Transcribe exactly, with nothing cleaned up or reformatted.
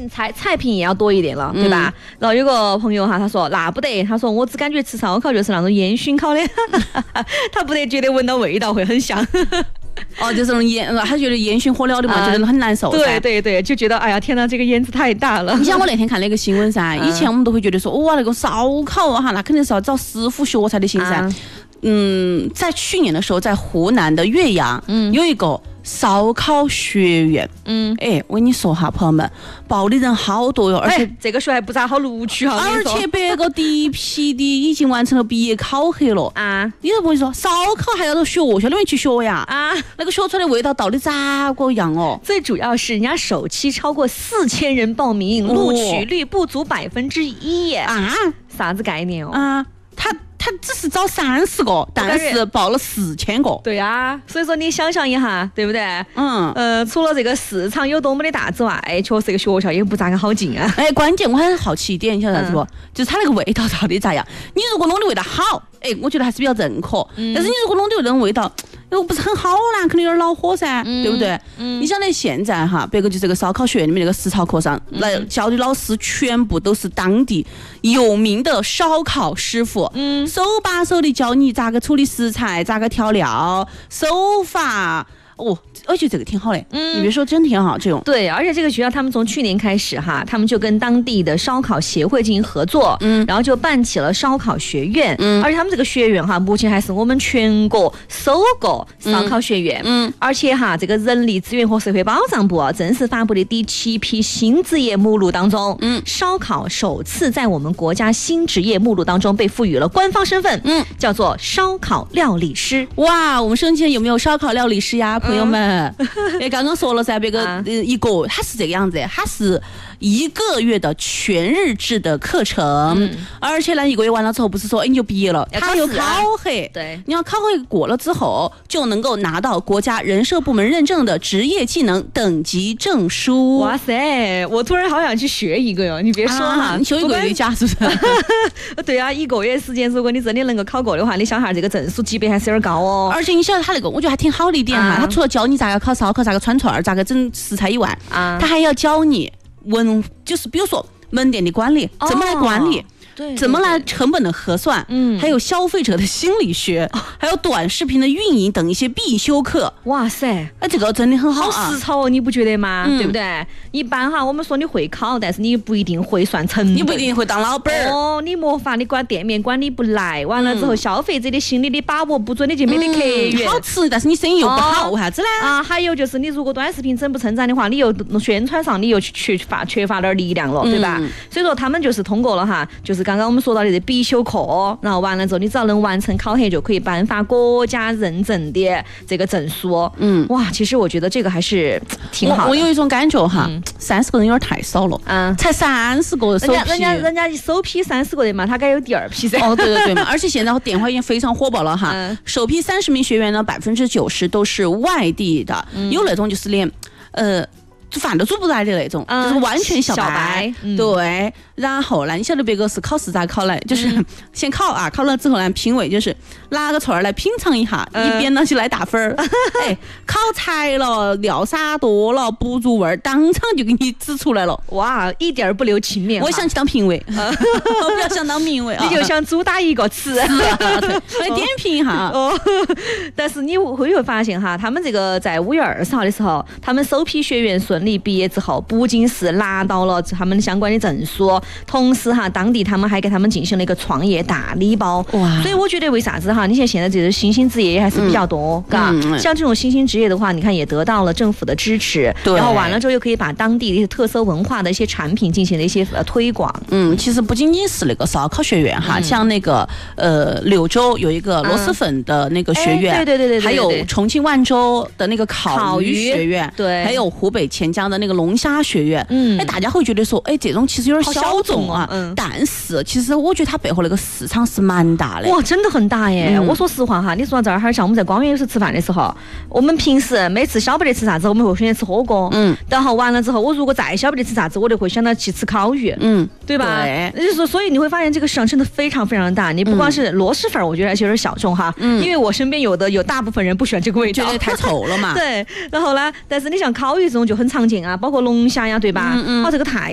菜菜品也要多一点了，对吧？嗯、然后有个朋友哈，他说那不得，他说我只感觉吃烧烤就是那种烟熏烤的，他不得觉得闻到味道会很香。 哦，就是那种烟，他觉得烟熏火燎的嘛，啊、觉得很难受。 对对对，就觉得哎呀，天哪，这个烟子太大了。 你像我那天看那个新闻噻，以前我们都会觉得说，哇，那个烧烤哈，那肯定是要找师傅学才得行噻。啊、嗯，在去年的时候，在湖南的岳阳，嗯，有一个烧烤学院，嗯，哎，我跟你说哈，朋友们，报的人好多哟，而且、 哎、这个学还不咋好录取哈， 而且别个第一批的已经完成了毕业考核了啊！你都不会说烧烤还要到学校里面去学呀？啊，那个学出来的味道到底咋个样哦？ 最主要是人家首期超过四千人报名，录取率不足百分之一啊！啥子概念哦？ 啊，他。他只是招三十个，但是报了四千个。 对啊，所以说你想象一下，对不对？嗯，呃，除了这个市场有多么的大之外，确实这个学校也不咋个好进啊。 哎，关键我很好奇一点，你晓得啥子不？嗯、就是它那个味道到底咋样？你如果弄的味道好，哎，我觉得还是比较认可。嗯、但是你如果弄的那种味道，又不是很好啦，肯定有点恼火噻，嗯、对不对？嗯、你晓得现在哈，别个就这个烧烤学院里面那个实操课上、嗯、来教的老师，全部都是当地有名的烧烤师傅。嗯。手把手的教你咋个处理食材，咋个调料，手法哦，我觉得这个挺好的。嗯，你别说，真挺好这种。 对，而且这个学校他们从去年开始哈，他们就跟当地的烧烤协会进行合作，嗯，然后就办起了烧烤学院，嗯，而且他们这个学院哈，目前还是我们全国首个烧烤学院，嗯，而且哈，这个人力资源和社会保障部正式发布的第七批新职业目录当中，嗯，烧烤首次在我们国家新职业目录当中被赋予了官方身份，嗯，叫做烧烤料理师。 哇，我们生前有没有烧烤料理师呀？朋友们，哎，刚刚说了噻，别个、啊、一个它是这个样子，它是一个月的全日制的课程，嗯、而且呢，一个月完了之后，不是说哎你就毕业了，它有考核， 对， 你要考核过了之后，就能够拿到国家人社部门认证的职业技能等级证书。 哇塞，我突然好想去学一个哟！你别说哈，啊、 你修一个月假是不是？ 对啊，一个月时间，如果你真的能够考过的话，你想哈，这个证书级别还是有点高哦。 而且你晓得他那个，我觉得还挺好的一点哈，啊、他除了教你咋个烤烧烤、咋个串串儿、咋个整食材以外，啊，他还要教你文，就是比如说门店的管理，哦、怎么来管理。对，怎么来成本的核算，嗯，还有消费者的心理学，哦、还有短视频的运营等一些必修课。 哇塞， 哎，这个真的很好啊，好实操哦，你不觉得吗？嗯、对不对？一般哈，我们说你会考，但是你不一定会算成本， 你不一定会当老板儿哦，你没法，你管店面管理不来，完了之后、嗯、消费者的心理的把握不准，你就没得客源。 嗯、好吃，但是你生意又不好，为啥子呢？ 啊，还有就是你如果短视频整不成长的话，你又宣传上你又缺乏缺乏点力量了，对吧？嗯、所以说他们就是通过了哈，就是刚刚我们说到的必修课，然后完了之后，你只要能完成考核，就可以颁发国家认证的这个证书。嗯，哇，其实我觉得这个还是挺好的。 我, 我有一种感觉哈，三十、嗯、个人有点太少了。嗯，才三十个首批， 人家人家首批三十个人嘛，他该有第二批噻。 哦，对对对嘛，而且现在电话已经非常火爆了哈。嗯、首批三十名学员呢，百分之九十都是外地的，嗯、有那种就是连呃。饭都煮不来的那种，嗯、就是完全小白。小白嗯、对，然后呢，你晓得别个是考试咋考来？就是先考啊，考了之后呢，评委就是拿个串儿来品尝一下，嗯、一边呢就来打分儿。哎，烤柴了，料撒多了，不入味儿，当场就给你指出来了。 哇，一点儿不留情面。 我想去当评委，我不要想当评委啊！ 你就想主打一个词， 来点评一下。 哦，但是你会不会发现哈，他们这个在五月二十号的时候，他们首批学员顺利毕业之后，不仅是拿到了他们相关的证书，同时哈，当地他们还给他们进行了一个创业大礼包。哇！所以我觉得为啥子哈，你像现在这个新兴职业还是比较多，嘎、嗯嗯。像这种新兴职业的话，你看也得到了政府的支持，然后完了之后又可以把当地的一些特色文化的一些产品进行了一些呃推广。 嗯，其实不仅仅是那个烧烤学院哈，嗯、像那个呃柳州有一个螺蛳粉的那个学院， 嗯、对对对对对， 还有重庆万州的那个烤鱼学院， 对， 还有湖北潜江的那个龙虾学院。嗯，哎，大家会觉得说，哎，这种其实有点小众啊，嗯，但是其实我觉得它背后那个市场是蛮大的。 哇，真的很大耶！嗯、我说实话哈，你说到这儿哈，像我们在光源有时吃饭的时候，我们平时每次晓不得吃啥子，我们会选择吃火锅，嗯，然后完了之后，我如果再晓不得吃啥子，我就会想到去吃烤鱼，嗯，对吧？对，就是说，所以你会发现这个市场真的非常非常大。你不光是螺蛳粉，我觉得还是有点小众哈，嗯，因为我身边有的有大部分人不喜欢这个味道， 觉得太臭了嘛。 对，然后呢，但是你像烤鱼这种就很常见啊，包括龙虾呀，对吧？嗯嗯，哦，这个太